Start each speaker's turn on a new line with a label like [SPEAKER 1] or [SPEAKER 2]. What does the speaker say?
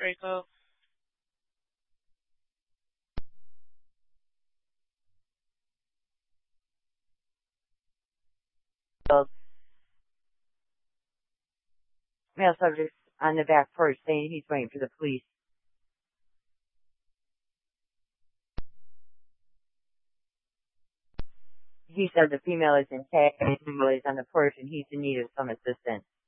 [SPEAKER 1] Draco.
[SPEAKER 2] Male subject on the back porch saying he's waiting for the police. He said the female is intact and the female is on the porch and he's in need of some assistance.